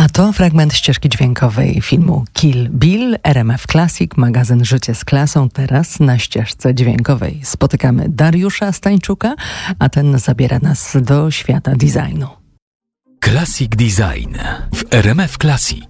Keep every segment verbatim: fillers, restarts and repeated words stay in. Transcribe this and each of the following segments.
A to fragment ścieżki dźwiękowej filmu Kill Bill. R M F Classic, magazyn Życie z klasą. Teraz na ścieżce dźwiękowej spotykamy Dariusza Stańczuka, a ten zabiera nas do świata designu. Classic Design w R M F Classic.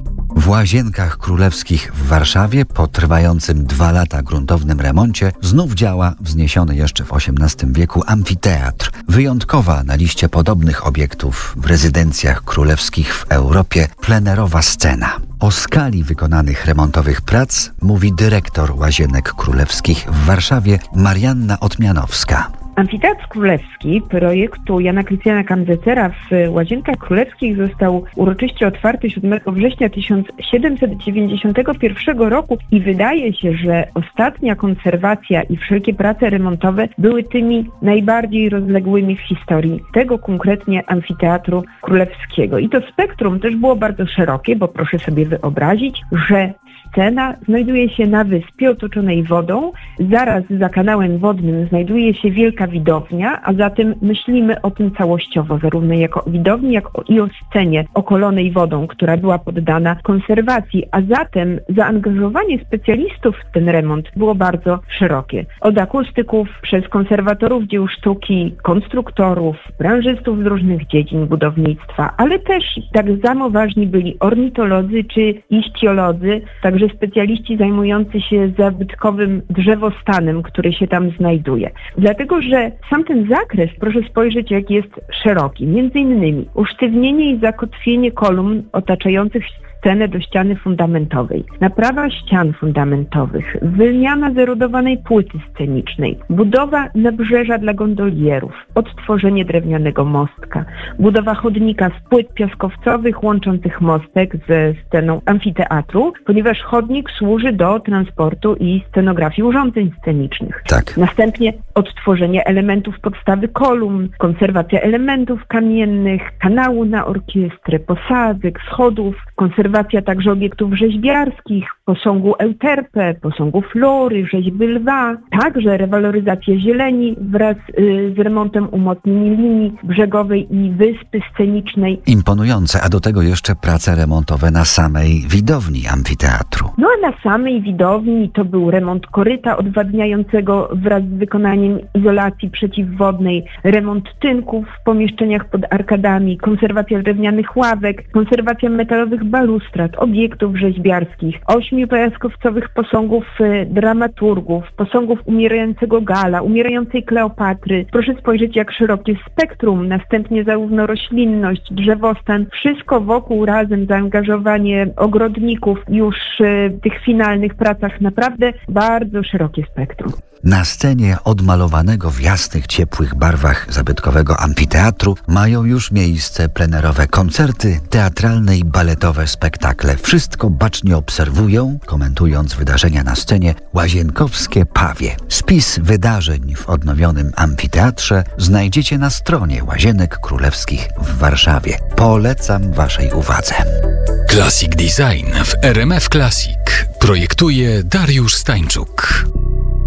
W Łazienkach Królewskich w Warszawie po trwającym dwa lata gruntownym remoncie znów działa wzniesiony jeszcze w osiemnastym wieku amfiteatr. Wyjątkowa na liście podobnych obiektów w rezydencjach królewskich w Europie plenerowa scena. O skali wykonanych remontowych prac mówi dyrektor Łazienek Królewskich w Warszawie Marianna Otmianowska. Amfiteatr Królewski projektu Jana Krystiana Kamdecera w Łazienkach Królewskich został uroczyście otwarty siódmego września tysiąc siedemset dziewięćdziesiątego pierwszego roku i wydaje się, że ostatnia konserwacja i wszelkie prace remontowe były tymi najbardziej rozległymi w historii tego konkretnie Amfiteatru Królewskiego. I to spektrum też było bardzo szerokie, bo proszę sobie wyobrazić, że scena znajduje się na wyspie otoczonej wodą, zaraz za kanałem wodnym znajduje się wielka widownia, a zatem myślimy o tym całościowo, zarówno jako o widowni, jak i o scenie okolonej wodą, która była poddana konserwacji, a zatem zaangażowanie specjalistów w ten remont było bardzo szerokie. Od akustyków, przez konserwatorów dzieł sztuki, konstruktorów, branżystów z różnych dziedzin budownictwa, ale też tak samo ważni byli ornitolodzy czy ichtiolodzy, także specjaliści zajmujący się zabytkowym drzewostanem, który się tam znajduje. Dlatego, że sam ten zakres, proszę spojrzeć, jak jest szeroki. Między innymi usztywnienie i zakotwienie kolumn otaczających scenę do ściany fundamentowej, naprawa ścian fundamentowych, wymiana zerodowanej płyty scenicznej, budowa nabrzeża dla gondolierów, odtworzenie drewnianego mostka, budowa chodnika z płyt piaskowcowych łączących mostek ze sceną amfiteatru, ponieważ chodnik służy do transportu i scenografii urządzeń scenicznych. Tak. Następnie odtworzenie elementów podstawy kolumn, konserwacja elementów kamiennych, kanału na orkiestrę, posadzek, schodów, konserwacja także obiektów rzeźbiarskich, posągu Euterpe, posągu Flory, rzeźby lwa, także rewaloryzacja zieleni wraz y, z remontem umocnień linii brzegowej i wyspy scenicznej. Imponujące, a do tego jeszcze prace remontowe na samej widowni amfiteatru. No a na samej widowni to był remont koryta odwadniającego wraz z wykonaniem izolacji przeciwwodnej, remont tynków w pomieszczeniach pod arkadami, konserwacja drewnianych ławek, konserwacja metalowych balustrat, obiektów rzeźbiarskich, ośmiu piaskowcowych posągów y, dramaturgów, posągów umierającego Gala, umierającej Kleopatry. Proszę spojrzeć, jak szerokie spektrum, następnie zarówno roślinność, drzewostan, wszystko wokół razem, zaangażowanie ogrodników już y, w tych finalnych pracach, naprawdę bardzo szerokie spektrum. Na scenie odmalowanego w jasnych, ciepłych barwach zabytkowego amfiteatru mają już miejsce plenerowe koncerty, teatralne i baletowe spektakle. Wszystko bacznie obserwują, komentując wydarzenia na scenie, łazienkowskie pawie. Spis wydarzeń w odnowionym amfiteatrze znajdziecie na stronie Łazienek Królewskich w Warszawie. Polecam waszej uwadze. Classic Design w R M F Classic projektuje Dariusz Stańczuk.